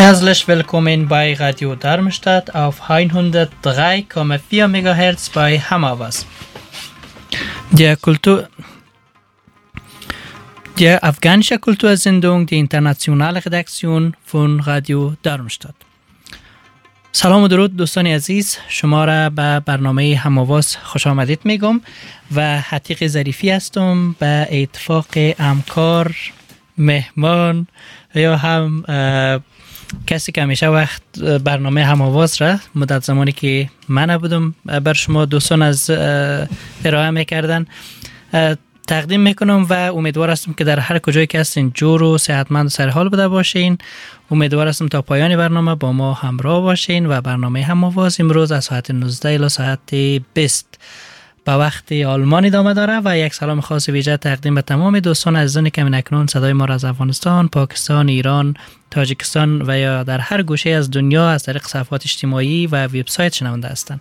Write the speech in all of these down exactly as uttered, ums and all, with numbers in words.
Herzlich willkommen bei Radio Darmstadt auf hundertdrei Komma vier Megahertz bei Hammerwas. Die Kultur Die afghanische Kultursendung, die internationale Redaktion von Radio Darmstadt. سلام و درود دوستان عزیز، شما را به برنامه هم‌آواز خوش آمدید میگم و حتیق ظریفی هستم به اتفاق همکار، مهمان یا هم کسی که همیشه وقت برنامه هم‌آواز را مدت زمانی که من نبودم بر شما دوستان از ارائه میکردن تقدیم میکنم و امیدوار هستم که در هر کجایی که هستین جور و صحتمند و سرحال بوده باشین. امیدوار هستم تا پایان برنامه با ما همراه باشین و برنامه هم‌آواز امروز از ساعت نوزده الی ساعت بیست به وقت آلمان ادامه داره و یک سلام خاص ویژه تقدیم به تمام دوستان عزیزانی که اکنون صدای ما را از افغانستان، پاکستان، ایران، تاجیکستان و یا در هر گوشه از دنیا از طریق صفحات اجتماعی و وبسایت شنونده هستند.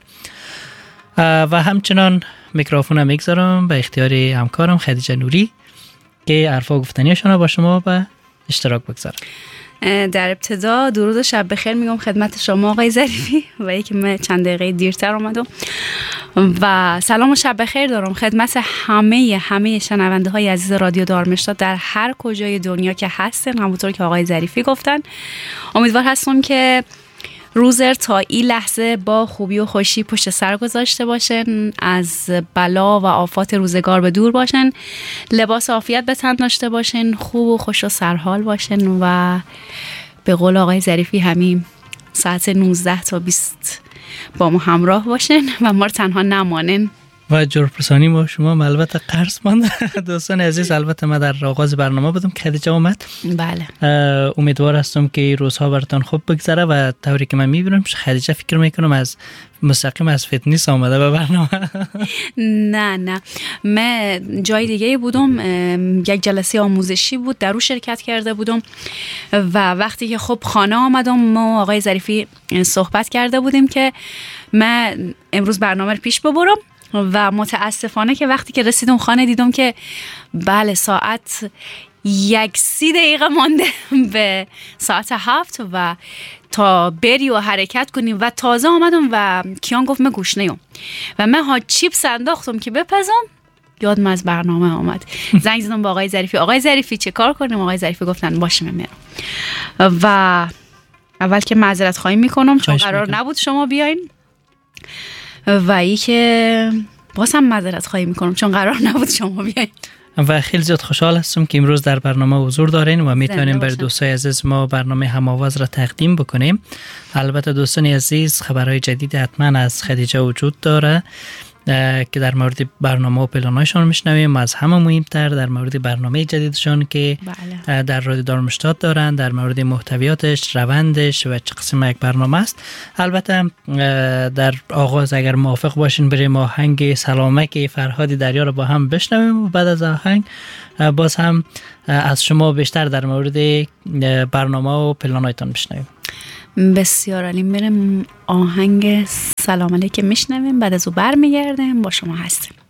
و همچنان میکروفون رو میگذارم به اختیار همکارم خدیجه نوری که حرفا گفتنیشون رو با شما به اشتراک بگذارم. در ابتدا درود و شب بخیر میگم خدمت شما آقای ظریفی و یکی من چند دقیقه دیرتر اومدم و سلام و شب بخیر دارم خدمت همه همه شنونده های عزیز رادیو دارمشتاد در هر کجای دنیا که هستن. همونطور که آقای ظریفی گفتن امیدوار هستم که روزر تا این لحظه با خوبی و خوشی پشت سر گذاشته باشن، از بلا و آفات روزگار به دور باشن، لباس عافیت به تن داشته باشن، خوب و خوش و سرحال باشن و به قول آقای ظریفی همین ساعت نوزده تا بیست با ما همراه باشن و ما رو تنها نمانن. و جورپرسانی با شما البته قرض ماند دوستان عزیز. البته من در آغاز برنامه بودم که خدیجه اومد. بله امیدوار هستم که روزها براتون خوب بگذره و طوری که من میبینم خدیجه فکر میکنم از مستقیم از فتنس آمده به برنامه. نه نه من جای دیگه بودم، یک جلسه آموزشی بود در اون شرکت کرده بودم و وقتی که خب خانه آمدم ما آقای ظریفی صحبت کرده بودیم که من امروز برنامه رو پیش ببرم و متاسفانه که وقتی که رسیدم خانه دیدم که بله ساعت یک سی دقیقه مانده به ساعت هفت و تا بری و حرکت کنیم و تازه آمدم و کیان گفت من گوشنه‌ام و من ها چیپس انداختم که بپزم یادم از برنامه آمد. زنگ زدم با آقای ظریفی، آقای ظریفی چه کار کنیم؟ آقای ظریفی گفتن باشه من میرم و اول که معذرت خواهی میکنم چون قرار نبود شما بیاین و ای که باز هم معذرت خواهی میکنم چون قرار نبود شما بیاین و خیلی زیاد خوشحال هستم که امروز در برنامه حضور دارین و میتونیم بر دوستای عزیز ما برنامه هم‌آواز را تقدیم بکنیم. البته دوستان عزیز خبرهای جدید حتما از خدیجه وجود داره که در مورد برنامه و پلانایشان میشنویم، از همه مهمتر در مورد برنامه جدیدشان که بله. در رادیو دارمشتاد دارن، در مورد محتویاتش، روندش و چه قسم یک برنامه است. البته در آغاز اگر موافق باشین بریم آهنگ سلامک فرهاد دریا رو با هم بشنویم و بعد از آهنگ باز هم از شما بیشتر در مورد برنامه و پلانایتان بشنویم. بسیار عالی، بریم آهنگ سلام علیکم میشنویم بعد از او برمیگردیم با شما هستیم.